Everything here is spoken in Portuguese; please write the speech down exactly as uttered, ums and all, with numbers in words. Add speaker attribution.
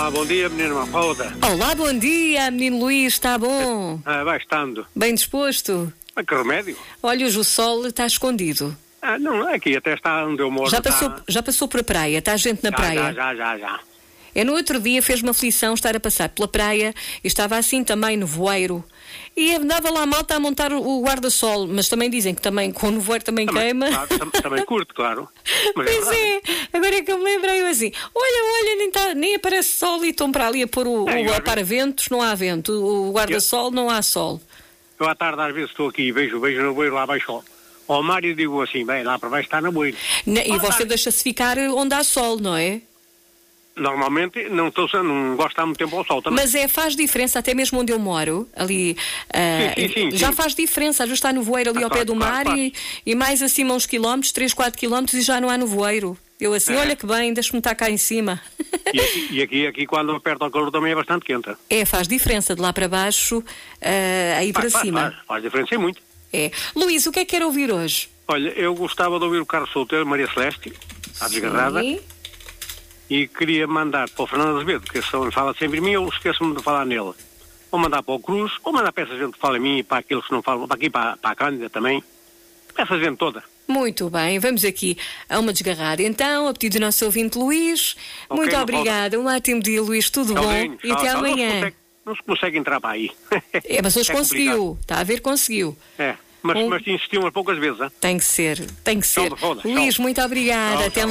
Speaker 1: Olá, bom dia, menino Mafalda.
Speaker 2: Olá, bom dia, menino Luís, está bom?
Speaker 1: Ah, vai estando.
Speaker 2: Bem disposto?
Speaker 1: Ah, que remédio?
Speaker 2: Olha, hoje o sol está escondido.
Speaker 1: Ah, não, aqui até está onde eu moro.
Speaker 2: Já passou,
Speaker 1: está...
Speaker 2: já passou por a praia? Está gente na
Speaker 1: já,
Speaker 2: praia?
Speaker 1: Já, já, já, já.
Speaker 2: É, no outro dia fez-me aflição estar a passar pela praia e estava assim também no voeiro. E andava lá a malta a montar o guarda-sol, mas também dizem que também com o nevoeiro também,
Speaker 1: também
Speaker 2: queima.
Speaker 1: Claro, tam, também curto, claro. Mas
Speaker 2: Pois
Speaker 1: é,
Speaker 2: é, agora é que eu me lembrei eu assim, olha, olha, nem, tá, nem aparece sol e estão para ali a pôr o,
Speaker 1: É,
Speaker 2: o
Speaker 1: eu
Speaker 2: a
Speaker 1: às
Speaker 2: para-ventos, não há vento, o guarda-sol não há sol.
Speaker 1: Eu à tarde às vezes estou aqui e vejo, vejo no boiro lá abaixo ao mar e digo assim, bem, lá para baixo está no boiro.
Speaker 2: Na, e
Speaker 1: Ah,
Speaker 2: você
Speaker 1: tá.
Speaker 2: deixa-se ficar onde há sol, não é?
Speaker 1: Normalmente não, estou, não gosto de estar muito tempo ao sol também.
Speaker 2: Mas é, faz diferença, até mesmo onde eu moro, ali, ah,
Speaker 1: Sim, sim, sim,
Speaker 2: já
Speaker 1: sim.
Speaker 2: faz diferença, às vezes está no voeiro ali
Speaker 1: Ah,
Speaker 2: ao
Speaker 1: claro,
Speaker 2: pé do
Speaker 1: claro,
Speaker 2: mar
Speaker 1: claro.
Speaker 2: E, e mais acima uns quilómetros, três, quatro quilómetros e já não há no voeiro. Eu assim,
Speaker 1: É.
Speaker 2: olha que bem, deixa-me estar cá em cima.
Speaker 1: E aqui, e aqui, aqui quando aperta o calor também é bastante quente.
Speaker 2: É, faz diferença de lá para baixo, ah, aí para
Speaker 1: Faz, faz,
Speaker 2: cima.
Speaker 1: faz, faz diferença e muito.
Speaker 2: É. Luís, o que é que quer ouvir hoje?
Speaker 1: Olha, eu gostava de ouvir o Carlos Solteiro, Maria Celeste, à desgarrada.
Speaker 2: Sim.
Speaker 1: E queria mandar para o Fernando Azevedo, que só fala sempre em mim, eu esqueço-me de falar nele. Ou mandar para o Cruz, ou mandar para essa gente que fala em mim e para aqueles que não falam, para aqui, para, para a Cândida também. Para essa gente toda.
Speaker 2: Muito bem, vamos aqui a uma desgarrada então, a pedido do nosso ouvinte Luís.
Speaker 1: Ok,
Speaker 2: Muito
Speaker 1: não
Speaker 2: obrigada, um ótimo dia, Luís, tudo
Speaker 1: Tchauzinho,
Speaker 2: bom? E
Speaker 1: tchau,
Speaker 2: até
Speaker 1: tchau. Não se
Speaker 2: amanhã.
Speaker 1: consegue- Não se consegue entrar para aí.
Speaker 2: É, mas hoje
Speaker 1: É
Speaker 2: conseguiu, está a ver, conseguiu.
Speaker 1: É, mas,
Speaker 2: Um-
Speaker 1: mas insistiu umas poucas vezes, hein?
Speaker 2: Tem que ser, tem que ser.
Speaker 1: Tchau, foda,
Speaker 2: Luís,
Speaker 1: tchau.
Speaker 2: muito obrigada.
Speaker 1: Tchau,
Speaker 2: Até
Speaker 1: tchau.